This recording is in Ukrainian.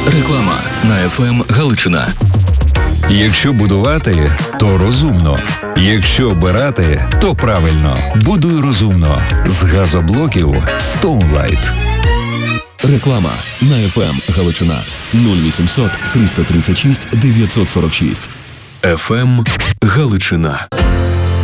Реклама на ФМ Галичина. Якщо будувати, то розумно. Якщо обирати, то правильно. Будуй розумно. З газоблоків Stoneline. Реклама на ФМ Галичина. 0800 336 946. ФМ Галичина.